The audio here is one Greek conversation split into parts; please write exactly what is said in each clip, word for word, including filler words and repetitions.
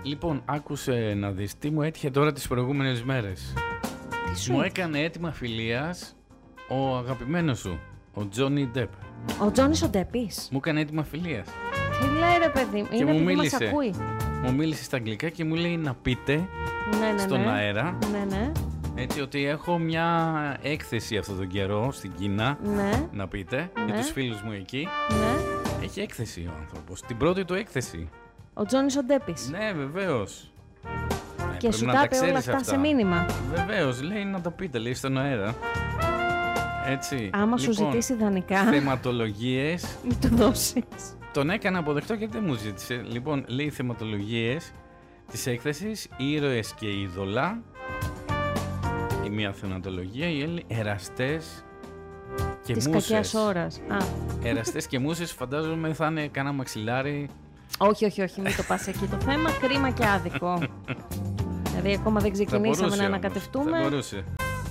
Λοιπόν, άκουσε να δεις τι μου έτυχε τώρα τις προηγούμενες μέρες. Τι σου Μου έτυχε? έκανε έτοιμα φιλίας ο αγαπημένος σου, ο Τζόνι Ντεπ. Ο Τζόνις ο Ντεπής. Μου έκανε έτοιμα φιλίας. Τι λέει ρε παιδί, Και είναι μου επειδή μας μίλησε. ακούει. Μου μίλησε στα αγγλικά και μου λέει να πείτε Ναι, ναι, στον ναι. αέρα, Ναι, ναι. έτσι, ότι έχω μια έκθεση αυτόν τον καιρό στην Κίνα. Ναι, Να πείτε, για Ναι. τους φίλους μου εκεί. ναι. Έχει έκθεση ο άνθρωπος. Την πρώτη του έκθεση. Ο Τζόνις ο Ντεπής. Ναι, βεβαίως. Ναι, Και πρέπει σου να τα τα είπε όλα ξέρεις αυτά σε μήνυμα. Βεβαίως, λέει να τα πείτε, λέει στον αέρα. Έτσι. Άμα σου Λοιπόν, ζητήσει ιδανικά, θεματολογίες. μην του δώσεις. Τον έκανα αποδεκτό γιατί δεν μου ζήτησε. Λοιπόν, λέει θεματολογίες της έκθεσης, ήρωες και είδωλα. Η μία θεματολογία, οι άλλοι εραστές και Της μούσες. κακιάς ώρας. Α, Εραστές και μούσες φαντάζομαι θα είναι κάνα μαξιλάρι. όχι, όχι, όχι, μην το πας εκεί το θέμα. Κρίμα και άδικο. Δηλαδή, ακόμα δεν Θα ξεκινήσαμε μπορούσε να όμως, ανακατευτούμε. Θα μπορούσε.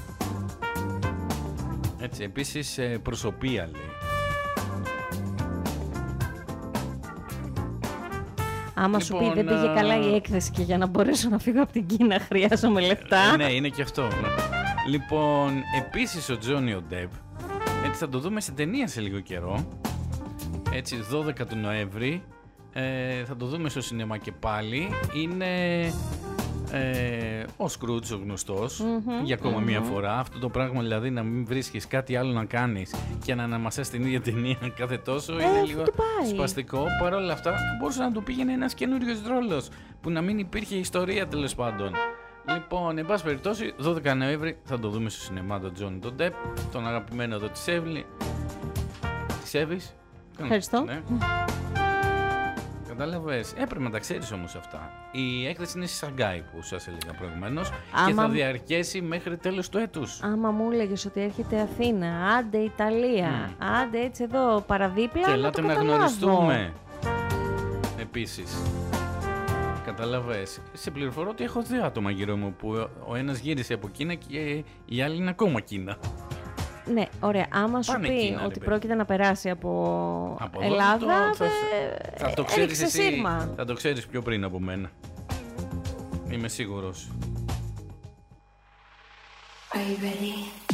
Έτσι, επίσης ε, προσωπία λέει. Άμα σου πει Λοιπόν, δεν πήγε α, καλά η έκθεση και για να μπορέσω να φύγω από την Κίνα χρειάζομαι λεφτά. Ε, ναι, είναι και αυτό. Λοιπόν, επίσης ο Τζόνι ο Ντεπ, έτσι θα το δούμε σε ταινία σε λίγο καιρό. Έτσι, δώδεκα του Νοέμβρη, ε, θα το δούμε στο σινεμά και πάλι. Είναι ε, ο Σκρούτς ο γνωστός, Μμμ, για ακόμα μία μμμ. φορά. Αυτό το πράγμα δηλαδή να μην βρίσκεις κάτι άλλο να κάνεις και να αναμασάς την ίδια ταινία κάθε τόσο είναι αυτό λίγο του πάει. σπαστικό. Παρ' όλα αυτά θα μπορούσε να του πήγαινε ένας καινούριος ρόλος που να μην υπήρχε ιστορία τέλος πάντων. Λοιπόν, εν πάση περιπτώσει, δώδεκα Νοέμβρη θα το δούμε στο σινεμά τον Τζόνι τον Ντεπ, τον αγαπημένο εδώ της Εύλη. Της Εύης. Ευχαριστώ. Ναι. Κατάλαβες. Έπρεπε να τα ξέρεις όμως αυτά. Η έκθεση είναι στη Σαγκάη που σας έλεγα προηγουμένως και Άμα- θα διαρκέσει μέχρι τέλος του έτους. Άμα μου έλεγες ότι έρχεται Αθήνα, άντε Ιταλία, άντε έτσι εδώ παραδίπλα, Και να ελάτε το να καταλάβω. γνωριστούμε. Επίσης. Καταλαβες. Σε πληροφορώ ότι έχω δύο άτομα γύρω μου που ο ένας γύρισε από Κίνα και η άλλη είναι ακόμα Κίνα. Ναι, ωραία. Άμα σου Πάνε πει Κίνα, ρε ότι παιδί. πρόκειται να περάσει από, Από εδώ Ελλάδα, το- θα, δε- θα το ξέρεις έριξε εσύ. σύρμα. Θα το ξέρεις πιο πριν από μένα. Είμαι σίγουρος. Are you ready?